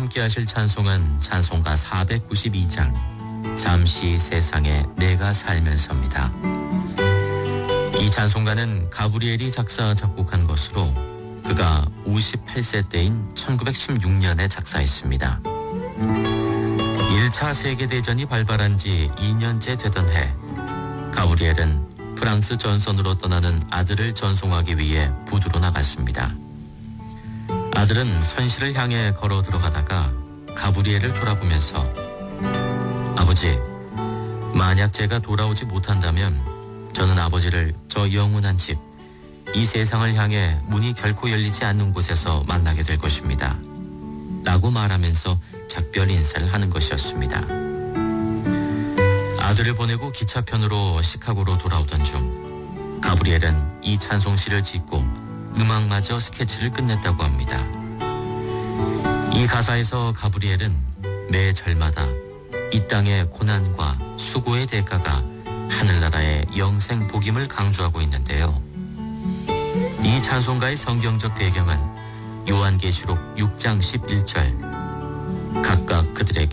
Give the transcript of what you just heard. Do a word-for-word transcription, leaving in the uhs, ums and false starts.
함께 하실 찬송은 찬송가 사백구십이 장 잠시 세상에 내가 살면서입니다. 이 찬송가는 가브리엘이 작사 작곡한 것으로 그가 오십팔 세 때인 천구백십육 년에 작사했습니다. 일 차 세계대전이 발발한 지 이 년째 되던 해, 가브리엘은 프랑스 전선으로 떠나는 아들을 전송하기 위해 부두로 나갔습니다. 아들은 선실을 향해 걸어 들어가다가 가브리엘을 돌아보면서 아버지, 만약 제가 돌아오지 못한다면 저는 아버지를 저 영원한 집, 이 세상을 향해 문이 결코 열리지 않는 곳에서 만나게 될 것입니다. 라고 말하면서 작별 인사를 하는 것이었습니다. 아들을 보내고 기차편으로 시카고로 돌아오던 중 가브리엘은 이 찬송시를 짓고 음악마저 스케치를 끝냈다고 합니다. 이 가사에서 가브리엘은 매 절마다 이 땅의 고난과 수고의 대가가 하늘나라의 영생 복임을 강조하고 있는데요. 이 찬송가의 성경적 배경은 요한계시록 육 장 십일 절, 각각 그들에게